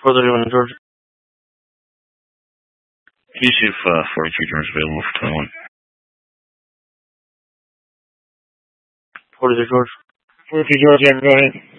431 George. Can you see if 43 turns available for 21? 43 George. 43 George, yeah, go ahead.